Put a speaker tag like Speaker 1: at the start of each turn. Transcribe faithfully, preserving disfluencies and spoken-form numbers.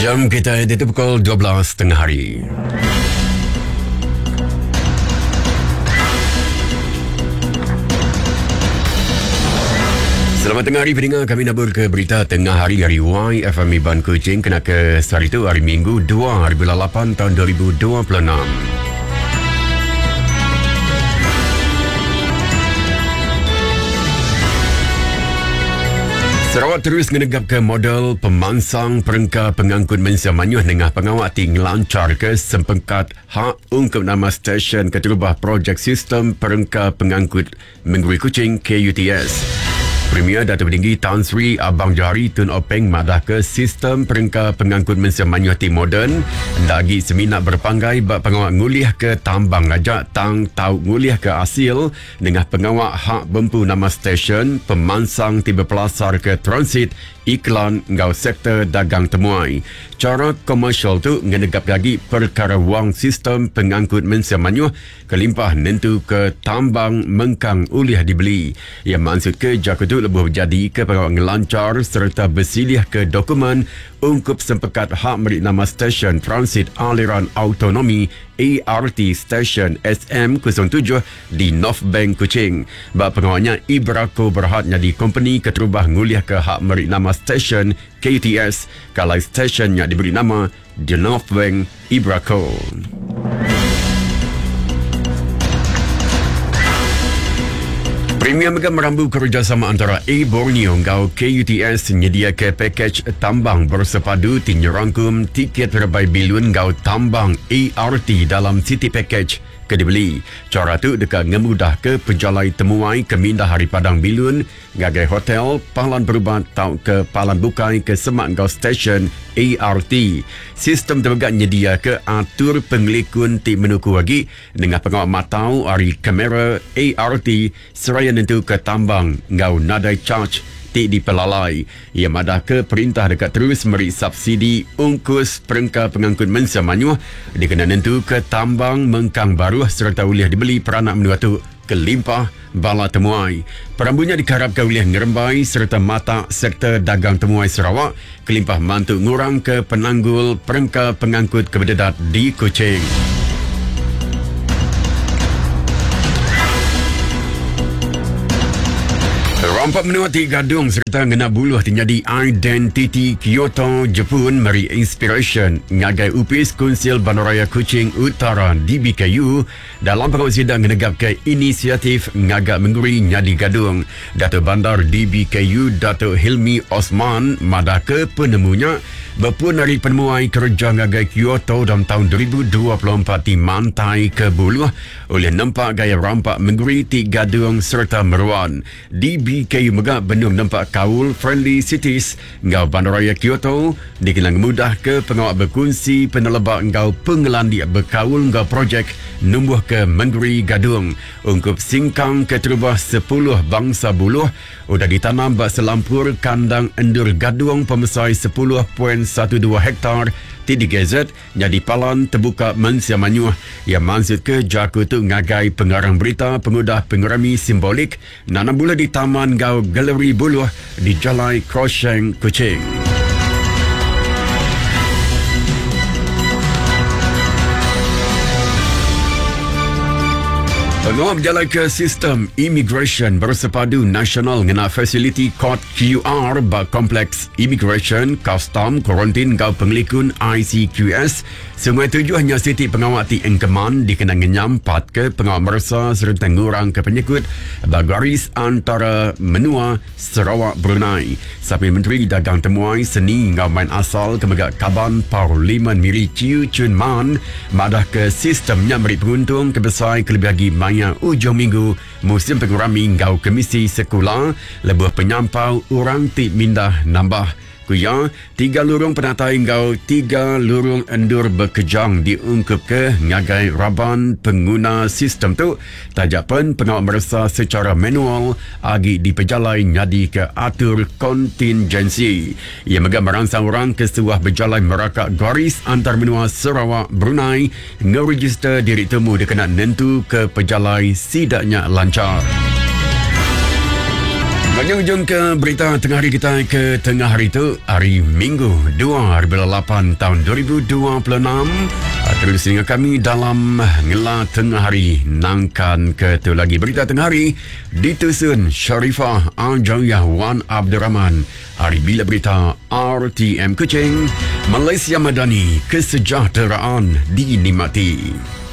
Speaker 1: Jam kita itu pukul dua belas tengah hari. Selamat tengah hari pendengar, kami nabur ke berita tengah hari hari Y F M Iban Kuching kena ke hari itu hari Minggu dua hari bulan lapan tahun dua ribu dua puluh enam. Sarawak terus menegap ke model pemansang perengka pengangkut Malaysia Manyuh dengan pengawat ting lancar ke sempengkat hak ungkap nama stesen keterubah projek sistem perengka pengangkut Mengguri Kuching K U T S. Premier Datuk Tinggi Tan Sri Abang Johari Tun Openg madah ke sistem perengka pengangkut Malaysia Manyuh ti moden dagi seminar berpanggai bak pengawat nguliah ke tambang ajak tang tau nguliah ke asil dengan pengawat hak bempu nama stesen pemansang tiba pelasar ke transit iklan ngau sektor dagang temuai. Cara komersial tu ngenegap lagi perkara wang sistem pengangkut Malaysia Manyuh kelimpah nentu ke tambang mengkang uliah dibeli. Ia maksud ke jakutu lebih jadi ke pengawal ngelancar serta bersilih ke dokumen ungkup sempekat hak merik nama stesen transit aliran autonomi A R T Station S M kosong tujuh di North Bank Kuching. Bak pengawalnya Ibrako berhad jadi company keterubah nguliah ke hak merik nama stesen K T S kalau stationnya diberi nama di North Bank Ibrako. Premier Megam merambu kerjasama antara A Borneo ngau K U T S nyedia ke pakej tambang bersepadu tinyerangkum tiket terbaik bilun ngau tambang A R T dalam City Package ke dibeli. Cara tu dekat ngemudah ke pejalai temuai ke mindah hari Padang Bilun, ngagai hotel, palan berubat tau ke palan bukai ke semak ngau stesen A R T. Sistem terbaik nyedia ke atur pengelikun ti menuku lagi dengan pengawal matau hari kamera A R T seraya nentu ke tambang ngau nadai charge ti dipelalai. Ia madah ke perintah dekat terus meri subsidi ungkus perengka pengangkut Malaysia Manyuh dikena nentu ke tambang mengkang baru serta uliah dibeli peranak menua tu kelimpah bala temuai. Perambunya diharapkan uliah ngerembai serta mata sektor dagang temuai Sarawak kelimpah mantuk ngurang ke penanggul perengka pengangkut kebededat di Kuching. Rompak menua ti gadung serta ngena buluh tinjadi identiti Kyoto Jepun meri inspiration ngagai upis Kunsil Bandaraya Kuching Utara D B K U dalam pengawal sidang ngenegap ke inisiatif ngagak mengguri nyadi gadung. Datuk Bandar D B K U Datuk Hilmi Osman madah ke penemunya berpun dari penemuai kerja ngagai Kyoto dalam tahun dua ribu dua puluh empat di Mantai ke Buluh oleh nampak gaya rampak mengguri ti gadung serta meruan. D B K U megak benung nampak kaul friendly cities ngau Bandaraya Kyoto dikenang mudah ke pengawal berkunci penelebak ngau pengelandi berkaul ngau projek numbuh ke mengguri gadung ungkup singkang ke terubah sepuluh bangsa buluh udah ditanam bak selampur kandang endur gadung pemesai sepuluh perpuluhan dua belas hektar ti digazet jadi palan terbuka Malaysia Manyuh. Yang maksud ke jaku tu ngagai pengarang berita pengudah pengurami simbolik nana bula di taman ngau galeri buluh di Jalai Krosheng Kuching. Pengawal berjalan ke sistem immigration bersepadu nasional ngena fasiliti kod Q R bak kompleks immigration, custom, kuarantin ngau pengelikun I C Q S. Semua tujuannya siti pengawal ti engkeman dikenang ngenyam pat ke pengawal merasa serta ngurang ke penyekut bagaris antara menua Sarawak Brunei. Sapi Menteri Dagang Temuai Seni ngau main asal kemegak Kaban Parlimen Miri Ciu Chun Man madah ke sistemnya beri penguntung kebesai kelebih maya ujung minggu musim pengurami ngau Komisi Sekular lebuh penyampau orang ti mindah nambah. Kuya, tiga lurung penatai ngau tiga lurung endur berkejang diungkup ke ngagai raban pengguna sistem tu. Tajapan pengawal merasa secara manual agi dipejalai nyadi ke atur kontingensi. Ia megam merangsang orang ke sebuah berjalai merakak garis antar menua Sarawak Brunei ngeregister diri temu dikenal nentu ke pejalai sidaknya lancar. Menunjung ke berita tengah hari kita ke tengah hari itu, hari Minggu dua hari lapan tahun dua ribu dua puluh enam. Terus dengan kami dalam Ngela Tengah Hari. Nangkan ke tu lagi berita tengah hari ditusun Sharifah Al-Jawiyah Wan Abdul Rahman. Hari bila berita R T M Kuching, Malaysia Madani, kesejahteraan dinikmati.